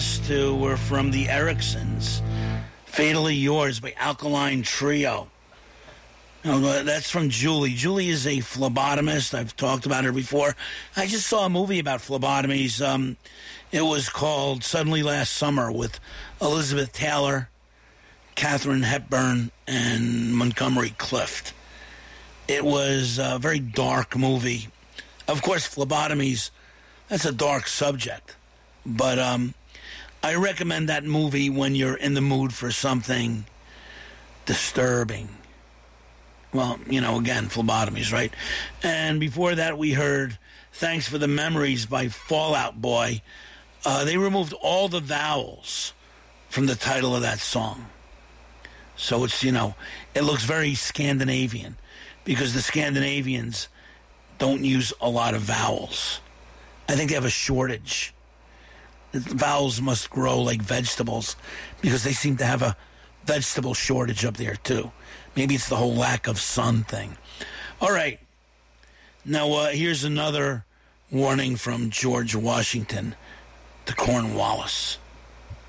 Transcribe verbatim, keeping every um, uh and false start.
last two were from the Ericsons. Fatally Yours by Alkaline Trio. No, that's from Julie. Julie is a phlebotomist. I've talked about her before. I just saw a movie about phlebotomies. Um, it was called Suddenly Last Summer with Elizabeth Taylor, Katharine Hepburn, and Montgomery Clift. It was a very dark movie. Of course, phlebotomies, that's a dark subject. But um, I recommend that movie when you're in the mood for something disturbing. Well, you know, again, phlebotomies, right? And before that, we heard Thanks for the Memories by Fall Out Boy. Uh, they removed all the vowels from the title of that song. So it's, you know, it looks very Scandinavian because the Scandinavians don't use a lot of vowels. I think they have a shortage. The vowels must grow like vegetables because they seem to have a vegetable shortage up there, too. Maybe it's the whole lack of sun thing. All right. Now, uh, here's another warning from George Washington to Cornwallis.